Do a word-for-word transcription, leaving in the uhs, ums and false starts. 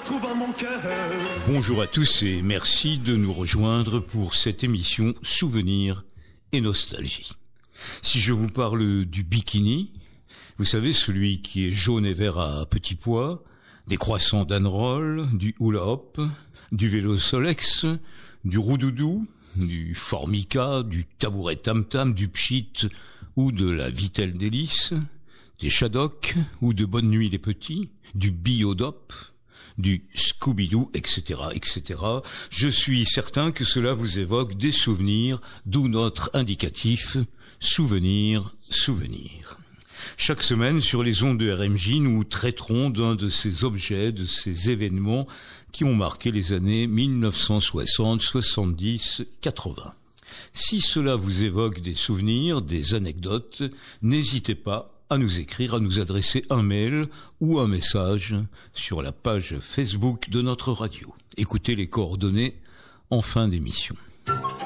retrouve en mon cœur. Bonjour à tous et merci de nous rejoindre pour cette émission Souvenirs et Nostalgie. Si je vous parle du bikini, vous savez, celui qui est jaune et vert à petits pois, des croissants d'Anroll, du hula hop, du vélo Solex, du roudoudou, du formica, du tabouret tam-tam, du pchit ou de la vitelle délice, des shadocks ou de Bonne Nuit les Petits, du biodop, du Scooby-Doo, et cetera, et cetera. Je suis certain que cela vous évoque des souvenirs, d'où notre indicatif « Souvenir, souvenir ». Chaque semaine, sur les ondes de R M J, nous traiterons d'un de ces objets, de ces événements qui ont marqué les années mille neuf cent soixante, soixante-dix, quatre-vingts. Si cela vous évoque des souvenirs, des anecdotes, n'hésitez pas à nous écrire, à nous adresser un mail ou un message sur la page Facebook de notre radio. Écoutez les coordonnées en fin d'émission.